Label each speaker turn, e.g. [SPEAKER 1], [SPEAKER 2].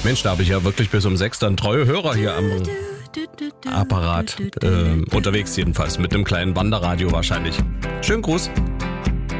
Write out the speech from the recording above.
[SPEAKER 1] Mensch, da habe ich ja wirklich bis um 6 dann treue Hörer hier am Apparat. Unterwegs jedenfalls, mit einem kleinen Wanderradio wahrscheinlich. Schönen Gruß.